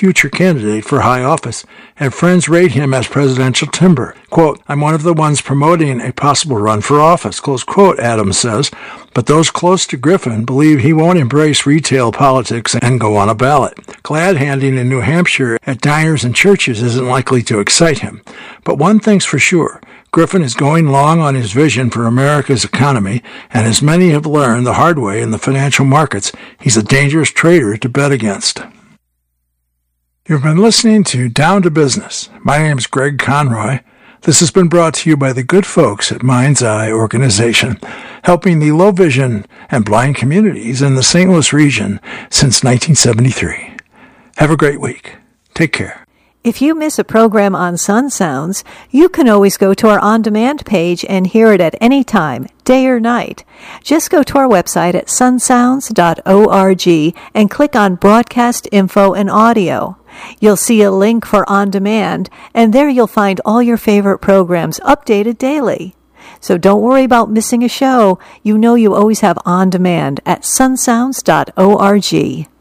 future candidate for high office, and friends rate him as presidential timber. Quote, I'm one of the ones promoting a possible run for office, close quote, Adams says, but those close to Griffin believe he won't embrace retail politics and go on a ballot. Glad-handing in New Hampshire at diners and churches isn't likely to excite him. But one thing's for sure, Griffin is going long on his vision for America's economy, and as many have learned the hard way in the financial markets, he's a dangerous trader to bet against. You've been listening to Down to Business. My name is Greg Conroy. This has been brought to you by the good folks at Mind's Eye Organization, helping the low vision and blind communities in the St. Louis region since 1973. Have a great week. Take care. If you miss a program on Sun Sounds, you can always go to our on-demand page and hear it at any time, day or night. Just go to our website at sunsounds.org and click on Broadcast Info and Audio. You'll see a link for On Demand, and there you'll find all your favorite programs updated daily. So don't worry about missing a show. You know you always have On Demand at sunsounds.org.